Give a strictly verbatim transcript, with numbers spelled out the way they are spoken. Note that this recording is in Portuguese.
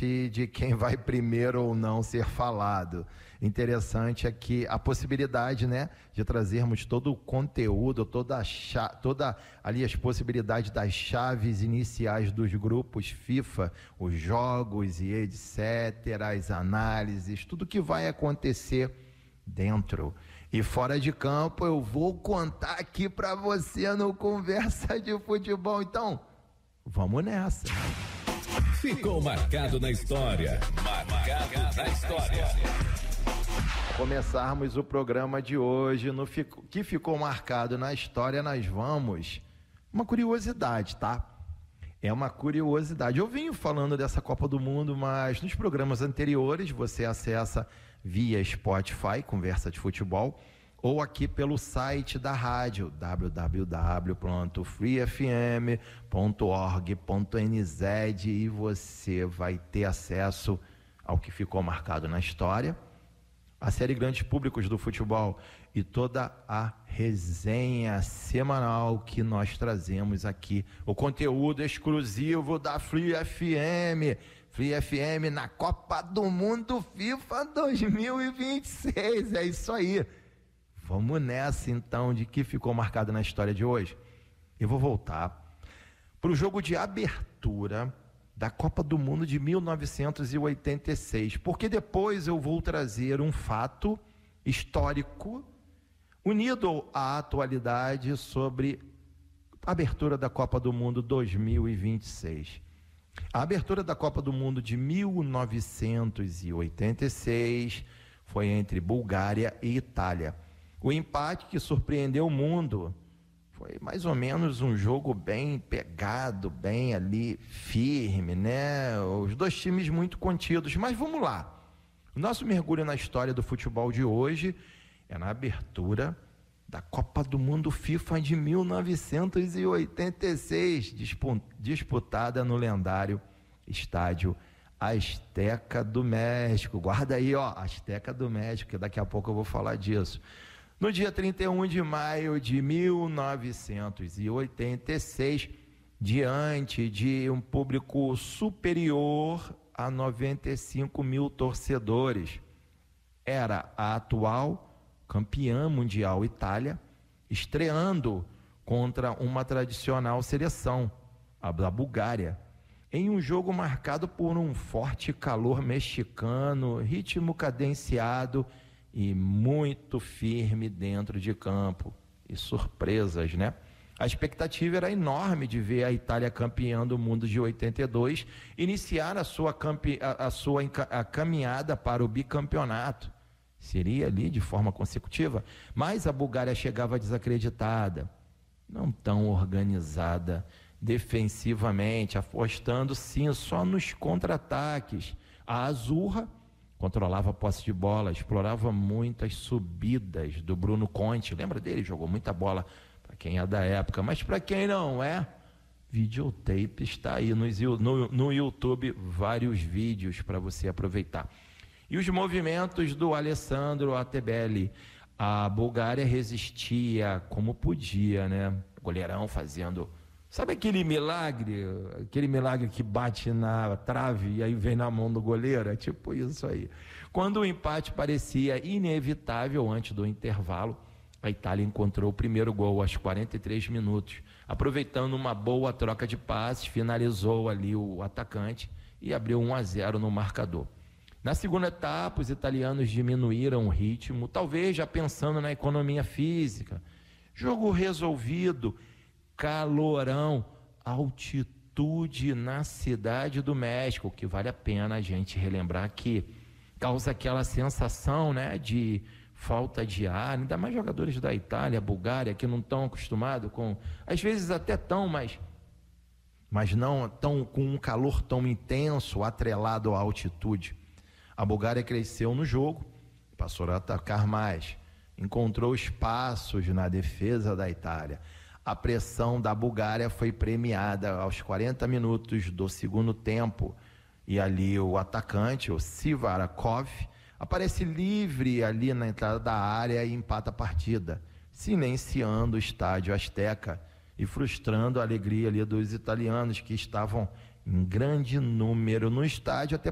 independente de quem vai primeiro ou não ser falado. Interessante é que a possibilidade, né, de trazermos todo o conteúdo, toda, a cha- toda ali as possibilidades das chaves iniciais dos grupos FIFA, os jogos e etcétera, as análises, tudo que vai acontecer dentro e fora de campo, eu vou contar aqui para você no Conversa de Futebol. Então, vamos nessa. Ficou marcado na história. Marcado na história. Começarmos o programa de hoje, no fico, que ficou marcado na história, nós vamos. Uma curiosidade, tá? É uma curiosidade. Eu venho falando dessa Copa do Mundo, mas nos programas anteriores você acessa via Spotify, Conversa de Futebol, ou aqui pelo site da rádio, w w w ponto free f m ponto org ponto n z, e você vai ter acesso ao que ficou marcado na história, a série Grandes Públicos do Futebol e toda a resenha semanal que nós trazemos aqui, o conteúdo exclusivo da Free F M, Free F M na Copa do Mundo FIFA dois mil e vinte e seis, é isso aí. Vamos nessa então, de que ficou marcado na história de hoje. Eu vou voltar para o jogo de abertura da Copa do Mundo de mil novecentos e oitenta e seis, porque depois eu vou trazer um fato histórico unido à atualidade sobre a abertura da Copa do Mundo dois mil e vinte e seis. A abertura da Copa do Mundo de mil novecentos e oitenta e seis foi entre Bulgária e Itália. O empate que surpreendeu o mundo foi mais ou menos um jogo bem pegado, bem ali firme, né? Os dois times muito contidos, mas vamos lá. O nosso mergulho na história do futebol de hoje é na abertura da Copa do Mundo FIFA de mil novecentos e oitenta e seis, disputada no lendário estádio Azteca do México. Guarda aí, ó, Azteca do México, que daqui a pouco eu vou falar disso. No dia trinta e um de maio de mil novecentos e oitenta e seis, diante de um público superior a noventa e cinco mil torcedores, era a atual campeã mundial Itália, estreando contra uma tradicional seleção, a da Bulgária, em um jogo marcado por um forte calor mexicano, ritmo cadenciado e muito firme dentro de campo. E surpresas, né? A expectativa era enorme de ver a Itália campeã do mundo de oitenta e dois iniciar a sua, campe... a sua a caminhada para o bicampeonato. Seria ali de forma consecutiva, mas a Bulgária chegava desacreditada, não tão organizada defensivamente, apostando sim só nos contra-ataques. A Azurra controlava a posse de bola, explorava muitas subidas do Bruno Conte, lembra dele? Jogou muita bola, para quem é da época, mas para quem não é, videotape está aí no, no, no YouTube, vários vídeos para você aproveitar. E os movimentos do Alessandro Atebelli, a Bulgária resistia como podia, né? Goleirão fazendo, sabe aquele milagre, aquele milagre que bate na trave e aí vem na mão do goleiro? É tipo isso aí. Quando o empate parecia inevitável antes do intervalo, a Itália encontrou o primeiro gol aos quarenta e três minutos. Aproveitando uma boa troca de passes, finalizou ali o atacante e abriu um a zero no marcador. Na segunda etapa, os italianos diminuíram o ritmo, talvez já pensando na economia física. Jogo resolvido, calorão, altitude na cidade do México, que vale a pena a gente relembrar aqui. Causa aquela sensação, né, de falta de ar, ainda mais jogadores da Itália, Bulgária, que não estão acostumados com, às vezes até tão, mas, mas não tão com um calor tão intenso, atrelado à altitude. A Bulgária cresceu no jogo, passou a atacar mais, encontrou espaços na defesa da Itália. A pressão da Bulgária foi premiada aos quarenta minutos do segundo tempo, e ali o atacante, o Sivarakov, aparece livre ali na entrada da área e empata a partida, silenciando o estádio Azteca e frustrando a alegria ali dos italianos, que estavam em grande número no estádio, até